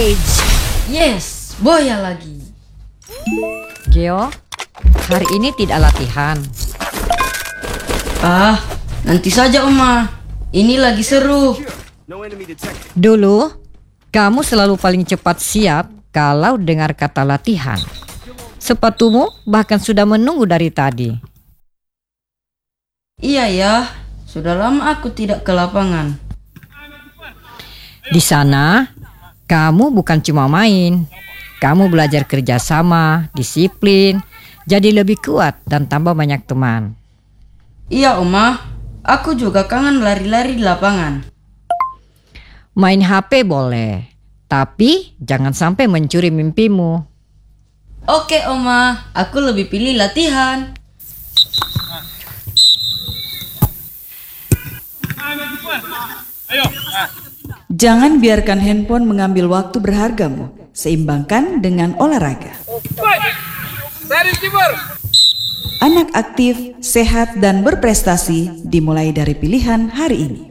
Engage. Yes, boya lagi. Geo, hari ini tidak latihan. Nanti saja Oma. Ini lagi seru. Dulu, kamu selalu paling cepat siap kalau dengar kata latihan. Sepatumu bahkan sudah menunggu dari tadi. Iya ya, sudah lama aku tidak ke lapangan. Di sana, kamu bukan cuma main. Kamu belajar kerjasama, disiplin, jadi lebih kuat dan tambah banyak teman. Iya Oma, aku juga kangen lari-lari di lapangan. Main HP boleh, tapi jangan sampai mencuri mimpimu. Oke Oma, aku lebih pilih latihan. Jangan biarkan handphone mengambil waktu berhargamu. Seimbangkan dengan olahraga. Anak aktif, sehat, dan berprestasi dimulai dari pilihan hari ini.